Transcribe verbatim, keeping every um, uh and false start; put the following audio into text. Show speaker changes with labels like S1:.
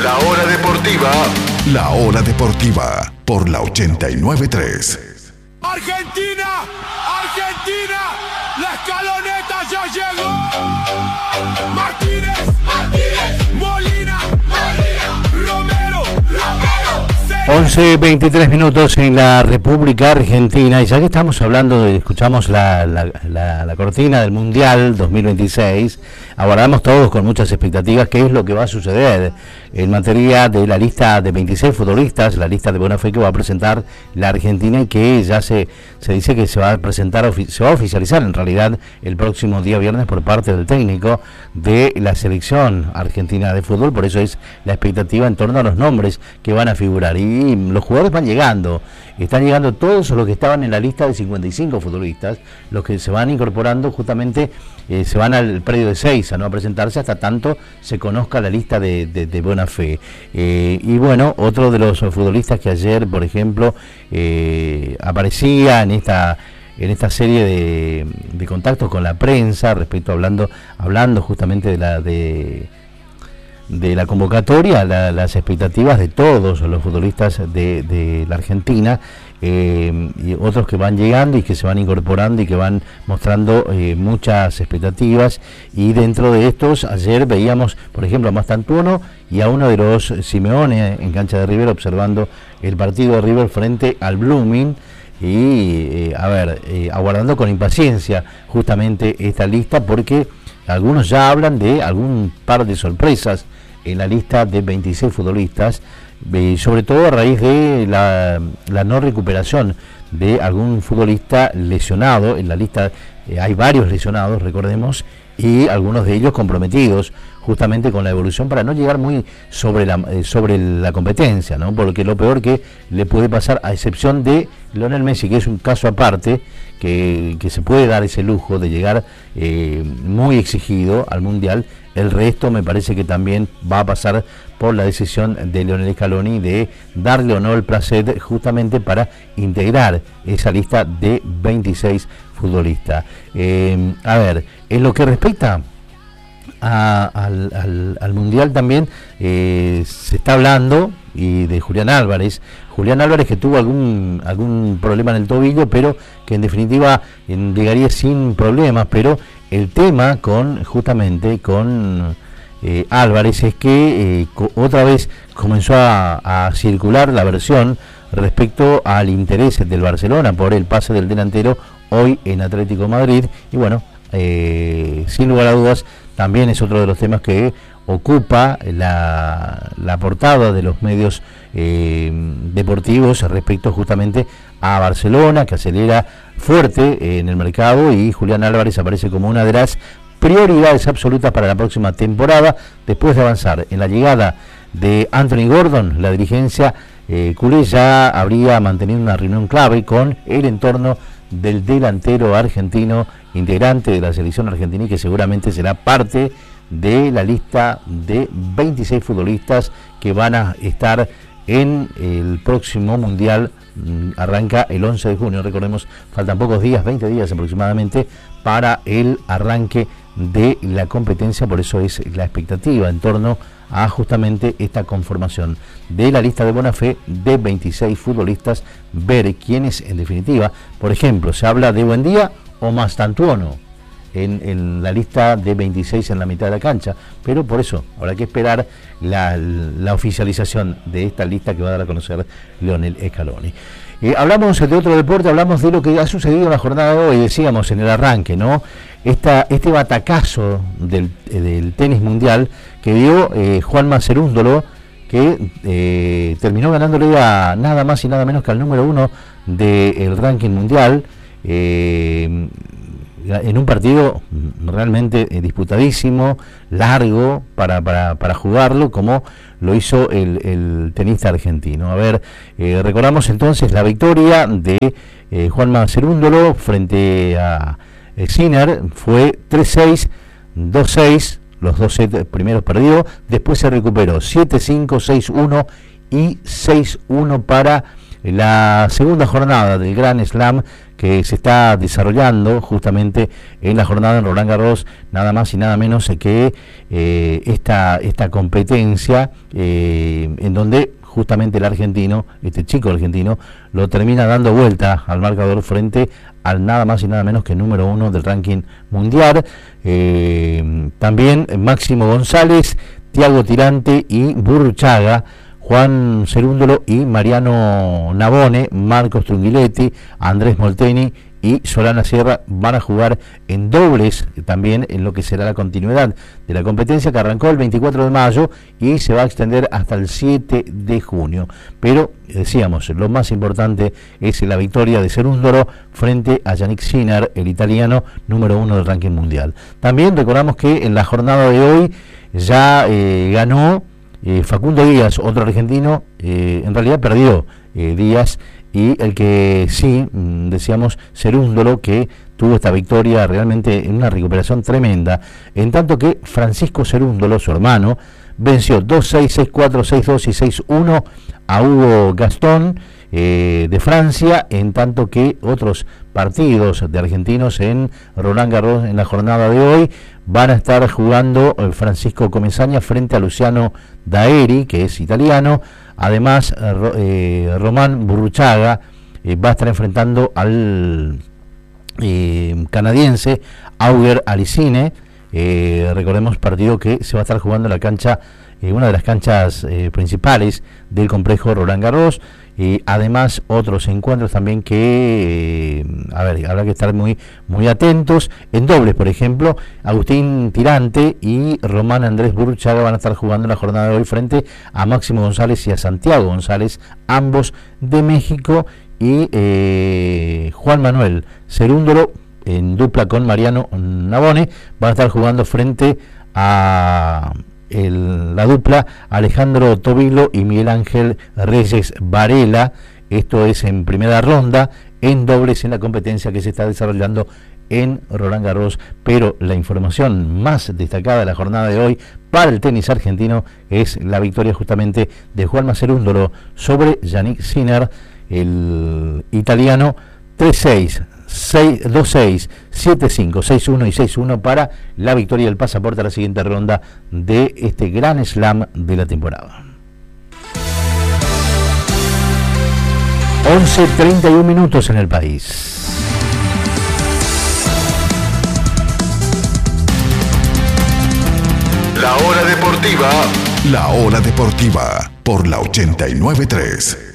S1: La Hora Deportiva. La Hora Deportiva por la ochenta y nueve punto tres.
S2: Argentina, Argentina, la escaloneta ya llegó. Martínez, Martínez, Molina, Molina, Romero, Romero.
S3: once veintitrés minutos en la República Argentina, y ya que estamos hablando, de, escuchamos la, la, la, la cortina del Mundial dos mil veintiséis, aguardamos todos con muchas expectativas qué es lo que va a suceder en materia de la lista de veintiséis futbolistas, la lista de buena fe que va a presentar la Argentina, y que ya se, se dice que se va a presentar, se va a oficializar en realidad el próximo día viernes por parte del técnico de la selección argentina de fútbol. Por eso es la expectativa en torno a los nombres que van a figurar, y los jugadores van llegando, están llegando todos los que estaban en la lista de cincuenta y cinco futbolistas, los que se van incorporando justamente, eh, se van al predio de seis a no presentarse hasta tanto se conozca la lista de, de, de buena fe. Eh, y bueno, otro de los futbolistas que ayer, por ejemplo, eh, aparecía en esta en esta serie de, de contactos con la prensa, respecto hablando hablando justamente de la de de la convocatoria, la, las expectativas de todos los futbolistas de, de la Argentina, eh, y otros que van llegando y que se van incorporando y que van mostrando eh, muchas expectativas. Y dentro de estos, ayer veíamos, por ejemplo, a Mastantuono y a uno de los Simeone en cancha de River observando el partido de River frente al Blooming, y eh, a ver, eh, aguardando con impaciencia justamente esta lista, porque algunos ya hablan de algún par de sorpresas en la lista de veintiséis futbolistas, eh, sobre todo a raíz de la, la no recuperación de algún futbolista lesionado. En la lista eh, hay varios lesionados, recordemos, y algunos de ellos comprometidos justamente con la evolución, para no llegar muy sobre la eh, sobre la competencia, ¿no? Porque lo peor que le puede pasar, a excepción de Lionel Messi, que es un caso aparte, que, que se puede dar ese lujo de llegar eh, muy exigido al Mundial, el resto me parece que también va a pasar por la decisión de Lionel Scaloni de darle o no el placer justamente para integrar esa lista de veintiséis futbolistas. Eh, a ver, en lo que respecta A, al, al, al Mundial también eh, se está hablando y de Julián Álvarez Julián Álvarez que tuvo algún algún problema en el tobillo, pero que en definitiva en, llegaría sin problemas. Pero el tema con justamente con eh, Álvarez es que eh, co- otra vez comenzó a, a circular la versión respecto al interés del Barcelona por el pase del delantero hoy en Atlético de Madrid, y bueno, eh, sin lugar a dudas también es otro de los temas que ocupa la, la portada de los medios eh, deportivos respecto justamente a Barcelona, que acelera fuerte en el mercado, y Julián Álvarez aparece como una de las prioridades absolutas para la próxima temporada. Después de avanzar en la llegada de Anthony Gordon, la dirigencia eh, culé ya habría mantenido una reunión clave con el entorno del delantero argentino, integrante de la selección argentina, y que seguramente será parte de la lista de veintiséis futbolistas que van a estar en el próximo Mundial. Arranca el once de junio, recordemos, faltan pocos días, veinte días aproximadamente, para el arranque de la competencia. Por eso es la expectativa en torno a justamente esta conformación de la lista de buena fe de veintiséis futbolistas, ver quiénes en definitiva. Por ejemplo, se habla de Buendía o Mastantuono en, en la lista de veintiséis en la mitad de la cancha, pero por eso habrá que esperar la, la oficialización de esta lista que va a dar a conocer Lionel Scaloni. Eh, hablamos de otro deporte, hablamos de lo que ha sucedido en la jornada de hoy, decíamos en el arranque, ¿no? Esta, este batacazo del, del tenis mundial que dio eh, Juanma Cerúndolo, que eh, terminó ganándole a nada más y nada menos que al número uno del ranking mundial, eh, en un partido realmente eh, disputadísimo, largo para, para, para jugarlo, como lo hizo el, el tenista argentino. A ver, eh, recordamos entonces la victoria de eh, Juanma Cerúndolo frente a eh, Sinner. Fue tres seis, dos seis, los dos sets primeros perdió, después se recuperó siete cinco, seis uno y seis uno para la segunda jornada del Grand Slam que se está desarrollando justamente en la jornada en Roland Garros, nada más y nada menos que eh, esta, esta competencia eh, en donde justamente el argentino, este chico argentino, lo termina dando vuelta al marcador frente al nada más y nada menos que número uno del ranking mundial. Eh, también Máximo González, Tiago Tirante y Burruchaga, Juan Cerúndolo y Mariano Navone, Marcos Trunghiletti, Andrés Molteni y Solana Sierra van a jugar en dobles también en lo que será la continuidad de la competencia, que arrancó el veinticuatro de mayo y se va a extender hasta el siete de junio. Pero decíamos, lo más importante es la victoria de Cerúndolo frente a Yannick Sinner, el italiano número uno del ranking mundial. También recordamos que en la jornada de hoy ya eh, ganó eh, Facundo Díaz, otro argentino, eh, en realidad perdió eh, Díaz, y el que sí, decíamos, Cerúndolo, que tuvo esta victoria realmente en una recuperación tremenda, en tanto que Francisco Cerúndolo, su hermano, venció dos seis, seis cuatro, seis dos y seis uno a Hugo Gastón eh, de Francia, en tanto que otros partidos de argentinos en Roland Garros en la jornada de hoy van a estar jugando eh, Francisco Comesaña frente a Luciano Daeri, que es italiano. Además, eh, Román Burruchaga eh, va a estar enfrentando al eh, canadiense Auger Aliassime. Eh, recordemos, partido que se va a estar jugando en la cancha, eh, una de las canchas eh, principales del complejo Roland Garros. Y además otros encuentros también que, eh, a ver, habrá que estar muy muy atentos. En dobles, por ejemplo, Agustín Tirante y Román Andrés Burruchaga van a estar jugando en la jornada de hoy frente a Máximo González y a Santiago González, ambos de México, y eh, Juan Manuel Cerúndolo, en dupla con Mariano Navone, van a estar jugando frente a El, la dupla Alejandro Tobilo y Miguel Ángel Reyes Varela. Esto es en primera ronda en dobles en la competencia que se está desarrollando en Roland Garros. Pero la información más destacada de la jornada de hoy para el tenis argentino es la victoria justamente de Juanma Cerúndolo sobre Yannick Sinner, el italiano, tres seis, dos seis, siete cinco, seis uno y seis uno para la victoria del pasaporte a la siguiente ronda de este Grand Slam de la temporada. once treinta y uno minutos en el país.
S1: La hora deportiva. La hora deportiva por la ochenta y nueve punto tres.